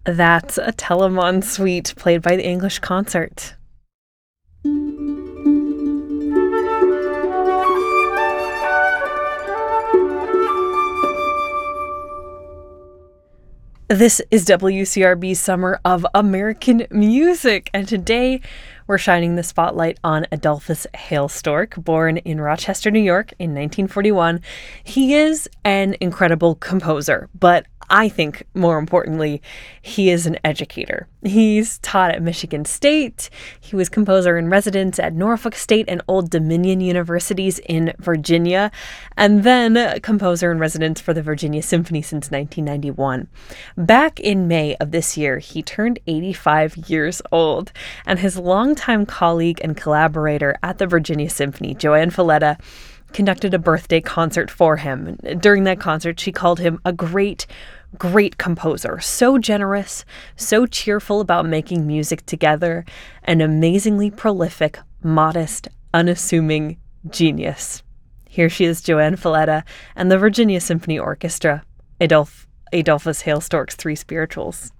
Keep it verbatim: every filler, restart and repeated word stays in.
That's a Telemann suite played by the English Concert. This is W C R B's Summer of American Music, and today we're shining the spotlight on Adolphus Hailstork, born in Rochester, New York in nineteen forty-one. He is an incredible composer, but I think more importantly, he is an educator. He's taught at Michigan State. He was composer in residence at Norfolk State and Old Dominion Universities in Virginia, and then composer in residence for the Virginia Symphony since nineteen ninety-one. Back in May of this year, he turned eighty-five years old, and his longtime colleague and collaborator at the Virginia Symphony, JoAnn Falletta, conducted a birthday concert for him. During that concert, she called him a great, great composer, so generous, so cheerful about making music together, an amazingly prolific, modest, unassuming genius. Here she is, JoAnn Falletta and the Virginia Symphony Orchestra, Adolph, Adolphus Hailstork's Three Spirituals.